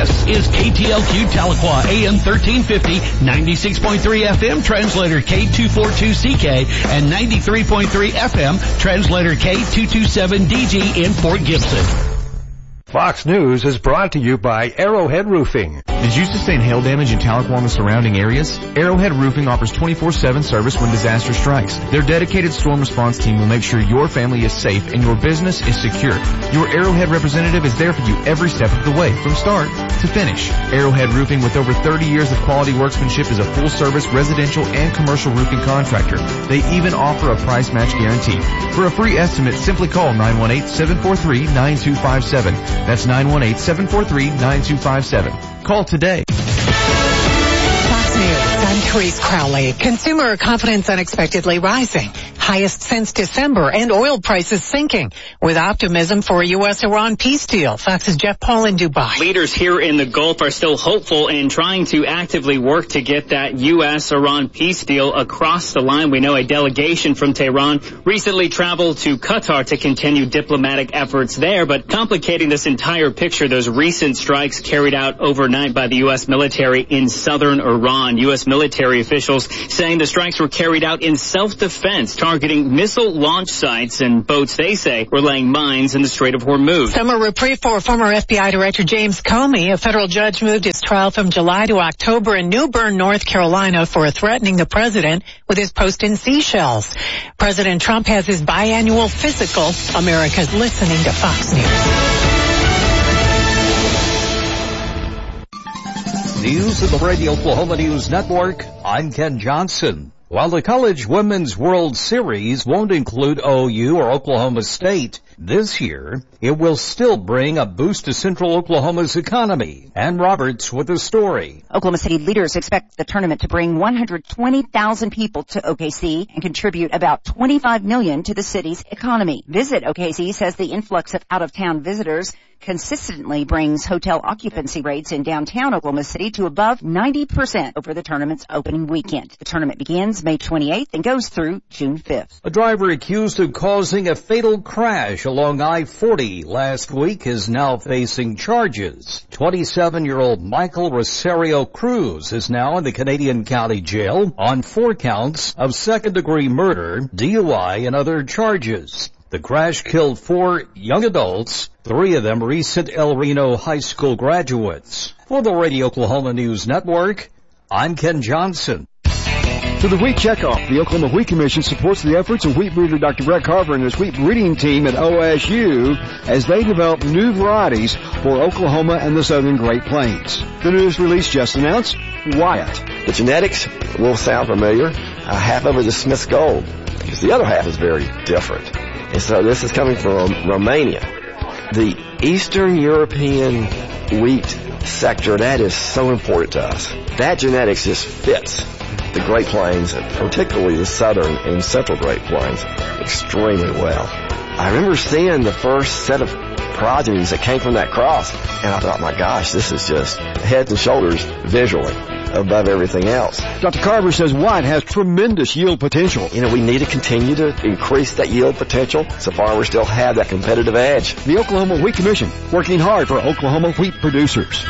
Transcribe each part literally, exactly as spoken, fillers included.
This is K T L Q Tahlequah, A M thirteen fifty, ninety-six point three F M, translator K two forty-two C K, and ninety-three point three F M, translator K two twenty-seven D G in Fort Gibson. Fox News is brought to you by Arrowhead Roofing. Did you sustain hail damage in Tahlequah and the surrounding areas? Arrowhead Roofing offers twenty-four seven service when disaster strikes. Their dedicated storm response team will make sure your family is safe and your business is secure. Your Arrowhead representative is there for you every step of the way, from start to finish. Arrowhead Roofing, with over thirty years of quality workmanship, is a full-service residential and commercial roofing contractor. They even offer a price match guarantee. For a free estimate, simply call nine one eight, seven four three, nine two five seven. That's nine one eight, seven four three, nine two five seven. Call today. Fox News, I'm Therese Crowley. Consumer confidence unexpectedly rising. Highest since December, and oil prices sinking, with optimism for a U S Iran peace deal. Fox's Jeff Paul in Dubai. Leaders here in the Gulf are still hopeful and trying to actively work to get that U S Iran peace deal across the line. We know a delegation from Tehran recently traveled to Qatar to continue diplomatic efforts there, but complicating this entire picture, those recent strikes carried out overnight by the U S military in southern Iran. U S military officials saying the strikes were carried out in self-defense, targeting missile launch sites and boats they say were laying mines in the Strait of Hormuz. Summer reprieve for former F B I Director James Comey. A federal judge moved his trial from July to October in New Bern, North Carolina, for threatening the president with his post in seashells. President Trump has his biannual physical. America's listening to Fox News. News of the Radio Oklahoma News Network. I'm Ken Johnson. While the College Women's World Series won't include O U or Oklahoma State this year, it will still bring a boost to Central Oklahoma's economy. Ann Roberts with the story. Oklahoma City leaders expect the tournament to bring one hundred twenty thousand people to O K C and contribute about twenty-five million dollars to the city's economy. Visit O K C says the influx of out-of-town visitors consistently brings hotel occupancy rates in downtown Oklahoma City to above ninety percent over the tournament's opening weekend. The tournament begins May twenty-eighth and goes through June fifth. A driver accused of causing a fatal crash along I forty last week is now facing charges. twenty-seven-year-old Michael Rosario Cruz is now in the Canadian County Jail on four counts of second-degree murder, D U I, and other charges. The crash killed four young adults, three of them recent El Reno High School graduates. For the Radio Oklahoma News Network, I'm Ken Johnson. To the Wheat Checkoff, the Oklahoma Wheat Commission supports the efforts of wheat breeder Doctor Brett Carver and his wheat breeding team at O S U as they develop new varieties for Oklahoma and the southern Great Plains. The news release just announced Wyatt. The genetics will sound familiar. Uh, half of it is Smith's Gold, because the other half is very different. And so this is coming from Romania. The Eastern European wheat sector, that is so important to us. That genetics just fits the Great Plains, and particularly the southern and central Great Plains, extremely well. I remember seeing the first set of progenies that came from that cross, and I thought, my gosh, this is just head and shoulders visually above everything else. Doctor Carver says White has tremendous yield potential. You know, we need to continue to increase that yield potential so farmers still have that competitive edge. The Oklahoma Wheat Commission, working hard for Oklahoma wheat producers.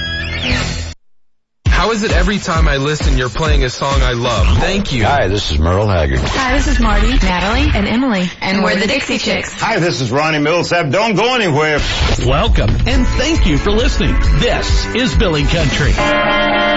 How is it every time I listen you're playing a song I love? Thank you. Hi, this is Merle Haggard. Hi, this is Marty, Natalie, and Emily. And we're the Dixie Chicks. Hi, this is Ronnie Millsap. Don't go anywhere. Welcome, and thank you for listening. This is Billy Country.